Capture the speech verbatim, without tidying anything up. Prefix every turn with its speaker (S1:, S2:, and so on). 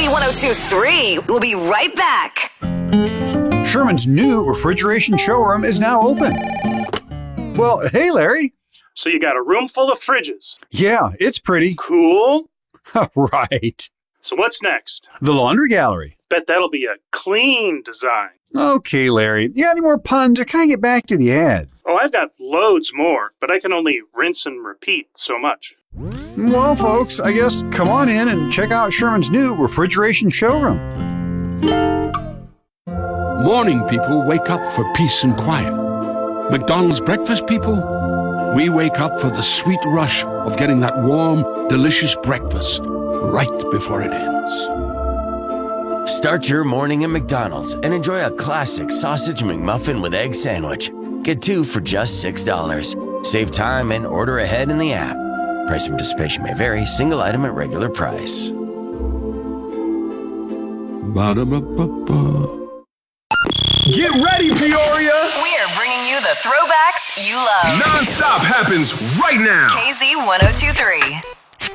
S1: Z one oh two point three. We'll be right back.
S2: Sherman's new refrigeration showroom is now open. Well, hey, Larry.
S3: So you got a room full of fridges.
S2: Yeah, it's pretty.
S3: Cool.
S2: Right.
S3: So what's next?
S2: The laundry gallery.
S3: Bet that'll be a clean design.
S2: Okay, Larry. You got any more puns, or can I get back to the ad?
S3: Oh, I've got loads more, but I can only rinse and repeat so much.
S2: Well, folks, I guess come on in and check out Sherman's new refrigeration showroom.
S4: Morning people wake up for peace and quiet. McDonald's breakfast people, we wake up for the sweet rush of getting that warm, delicious breakfast right before it ends.
S5: Start your morning at McDonald's and enjoy a classic sausage McMuffin with egg sandwich. Get two for just six dollars. Save time and order ahead in the app. Price and participation may vary. Single item at regular price.
S4: Ba-da-ba-ba-ba.
S6: Get ready, Peoria!
S1: We are bringing you the throwbacks you love.
S6: Non-stop happens right now.
S1: K Z one oh two point three.